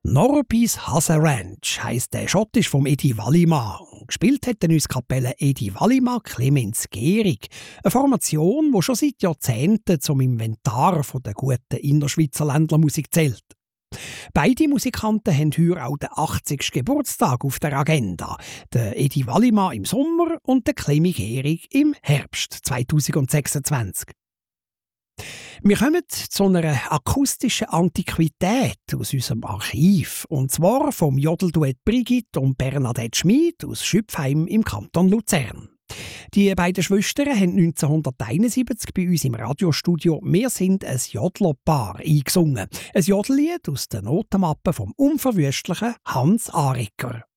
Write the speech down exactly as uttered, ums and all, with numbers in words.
Norbys Hase Ranch heisst der schottisch vom Edi Wallimann. Gespielt hat uns Kapelle Edi Wallimann Clemens Gehrig. Eine Formation, die schon seit Jahrzehnten zum Inventar der guten Innerschweizer Ländlermusik zählt. Beide Musikanten haben heuer auch den achtzigsten Geburtstag auf der Agenda. Der Edi Wallimann im Sommer und der Clemens Gehrig im Herbst zweitausendsechsundzwanzig. Wir kommen zu einer akustischen Antiquität aus unserem Archiv. Und zwar vom Jodelduett Brigitte und Bernadette Schmid aus Schüpfheim im Kanton Luzern. Die beiden Schwestern haben neunzehnhunderteinundsiebzig bei uns im Radiostudio «Wir sind ein Jodlerpaar» eingesungen. Ein Jodellied aus der Notenmappe vom unverwüstlichen Hans Arecker.